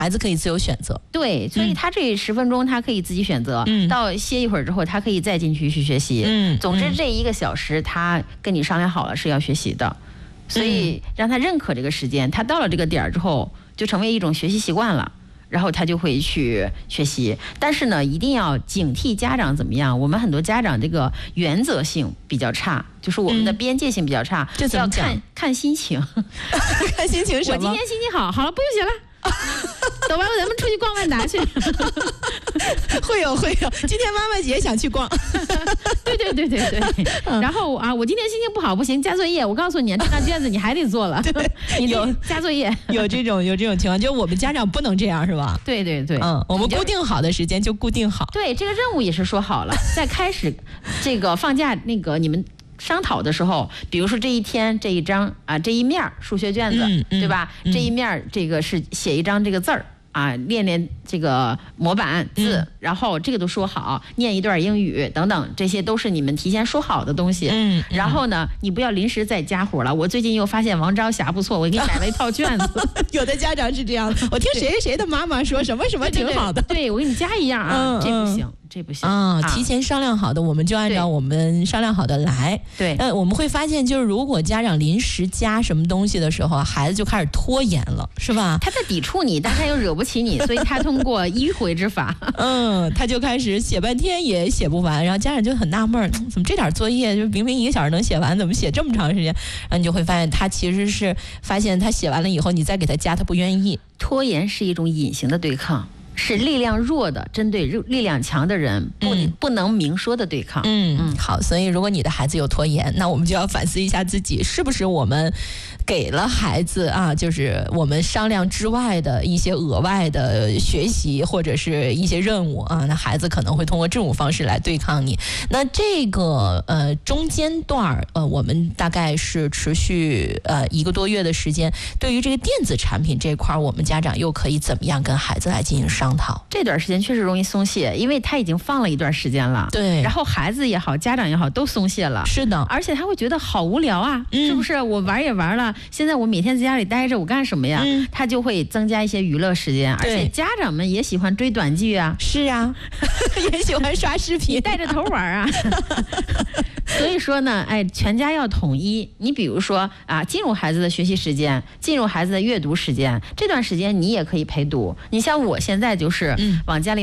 孩子可以自由选择。 对，所以他这10分钟他可以自己选择，到歇一会儿之后，他可以再进去学习。总之这1个小时他跟你商量好了是要学习的，所以让他认可这个时间，他到了这个点儿之后，就成为一种学习习惯了。然后他就会去学习，但是呢，一定要警惕家长怎么样？我们很多家长这个原则性比较差，就是我们的边界性比较差， 这要看心情， 看心情什么？ 我今天心情好，好了，不用写了。走吧，咱们出去逛万达去。 会有，今天妈妈也想去逛。 对。然后啊，我今天心情不好，不行，加作业。我告诉你，这张卷子你还得做了。 对， 你有加作业。 有这种情况，就我们家长不能这样，是吧？ 对。 我们固定好的时间就固定好。 对，这个任务也是说好了，在开始这个放假那个你们商讨的时候，比如说这一天这一章啊，这一面数学卷子，对吧？这一面这个是写一张这个字儿。啊，练这个模板字，然后这个都说好，念一段英语等等，这些都是你们提前说好的东西。然后呢，你不要临时再加活了。我最近又发现王朝霞不错，我给你买了一套卷子。 有的家长是这样的，我听谁的妈妈说什么挺好的。 对，我给你加一样啊，这不行。这不行啊！提前商量好的，我们就按照我们商量好的来。 对， 我们会发现，就是如果家长临时加什么东西的时候，孩子就开始拖延了，是吧？ 他在抵触你，但他又惹不起你，所以他通过迂回之法， 他就开始写半天也写不完，然后家长就很纳闷，怎么这点作业就明明1个小时能写完，怎么写这么长时间？然后你就会发现，他其实是发现他写完了以后，你再给他加，他不愿意。 拖延是一种隐形的对抗。是力量弱的针对力量强的人不能明说的对抗。 好，所以如果你的孩子有拖延，那我们就要反思一下自己，是不是我们给了孩子啊，就是我们商量之外的一些额外的学习或者是一些任务啊，那孩子可能会通过这种方式来对抗你。那这个中间段我们大概是持续1个多月的时间，对于这个电子产品这块，我们家长又可以怎么样跟孩子来进行商讨？ 这段时间确实容易松懈，因为他已经放了一段时间了。 对， 然后孩子也好，家长也好，都松懈了。 是的， 而且他会觉得好无聊啊，是不是？我玩也玩了，现在我每天在家里待着，我干什么呀？他就会增加一些娱乐时间，而且家长们也喜欢追短剧啊。 是啊，也喜欢刷视频， 带着头玩啊。所以说呢，全家要统一。你比如说啊，进入孩子的学习时间，进入孩子的阅读时间，这段时间你也可以陪读。你像我现在就是往家里